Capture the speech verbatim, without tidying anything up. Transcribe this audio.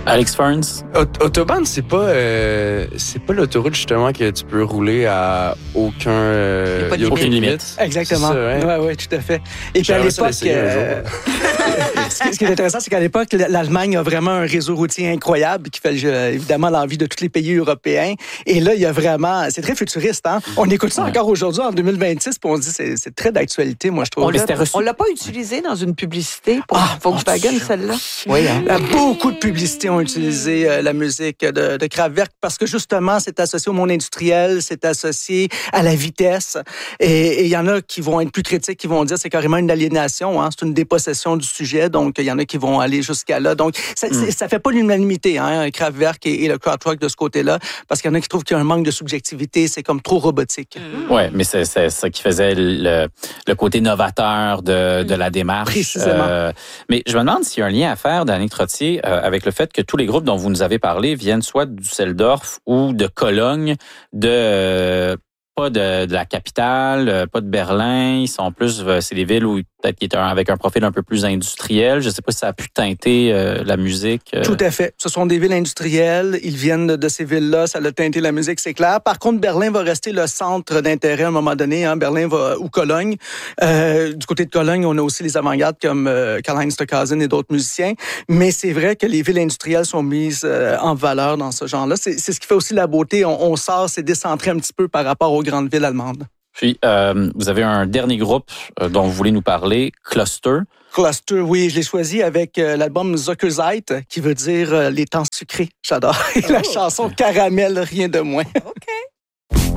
Alex Ferns? Aut- Autobahn, c'est pas euh, c'est pas l'autoroute justement que tu peux rouler à aucun euh, Il y a pas de y a aucune limite. limite. Exactement. C'est ça, ouais. Ouais, ouais, tout à fait. Et puis à J'aimerais ça l'époque, l'essayer un euh, jour. ce qui ce qui est intéressant, c'est qu'à l'époque, l'Allemagne a vraiment un réseau routier incroyable qui fait euh, évidemment l'envie de tous les pays européens. Et là, il y a vraiment, c'est très futuriste, hein. On écoute ça Ouais. encore aujourd'hui en deux mille vingt-six, puis on se dit c'est c'est très d'actualité, moi je trouve. On Mais l'a, c'était reçu. on l'a pas utilisé dans une publicité pour Ah, Volkswagen, mon Dieu. celle-là? Oui, hein? Euh, Beaucoup de publicités ont utilisé euh, la musique de, de Kraftwerk parce que justement, c'est associé au monde industriel, c'est associé à la vitesse. Et il y en a qui vont être plus critiques, qui vont dire c'est carrément une aliénation, hein, c'est une dépossession du sujet. Donc, il y en a qui vont aller jusqu'à là. Donc, ça, Mm. ça fait pas l'unanimité, hein, Kraftwerk et, et le krautrock de ce côté-là, parce qu'il y en a qui trouvent qu'il y a un manque de subjectivité, c'est comme trop robotique. Oui, mais c'est, c'est ça qui faisait le, le côté novateur de, de la démarche. Précisément. Euh, mais je me demande s'il y a un lien à faire, Daniel Trottier, euh, avec le fait que tous les groupes dont vous nous avez parlé viennent soit du Düsseldorf ou de Cologne, de euh, pas de, de la capitale, euh, pas de Berlin. Ils sont plus, euh, c'est des villes où peut-être qui est un, avec un profil un peu plus industriel. Je sais pas si ça a pu teinter euh, la musique. euh. Tout à fait. Ce sont des villes industrielles. Ils viennent de, de ces villes-là. Ça a teinté la musique, c'est clair. Par contre, Berlin va rester le centre d'intérêt à un moment donné. Hein. Berlin va, ou Cologne. Euh, du côté de Cologne, on a aussi les avant-gardes comme euh, Karlheinz Stockhausen et d'autres musiciens. Mais c'est vrai que les villes industrielles sont mises euh, en valeur dans ce genre-là. C'est, c'est ce qui fait aussi la beauté. On, on sort, c'est décentré un petit peu par rapport aux grandes villes allemandes. Puis, euh, vous avez un dernier groupe euh, dont vous voulez nous parler, Cluster. Cluster, oui, je l'ai choisi avec euh, l'album Zuckerzeit, qui veut dire euh, les temps sucrés. J'adore. Et la chanson Caramel, rien de moins. OK.